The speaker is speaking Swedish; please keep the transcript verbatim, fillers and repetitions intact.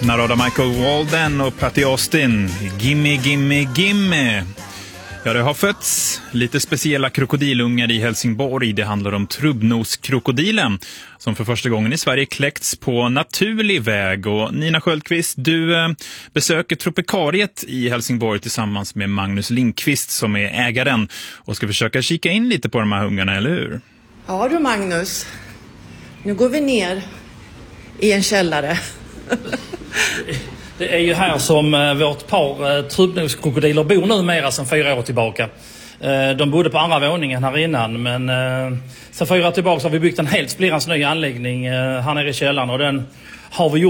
Naroda Michael Walden och Patty Austin. Gimme, gimme, gimme. Ja, det har fötts lite speciella krokodilungar i Helsingborg. Det handlar om trubbnoskrokodilen som för första gången i Sverige kläckts på naturlig väg. Och Nina Sköldqvist, du eh, besöker Tropikariet i Helsingborg tillsammans med Magnus Lindqvist som är ägaren och ska försöka kika in lite på de här ungarna, eller hur? Ja du Magnus, nu går vi ner i en källare. Det är ju här som eh, vårt par eh, trubbnoskrokodiler bor numera sedan fyra år tillbaka. Eh, de bodde på andra våningen här innan, men eh, sedan fyra år tillbaka har vi byggt en helt splirrans ny anläggning eh, här nere i källaren, och den har vi gjort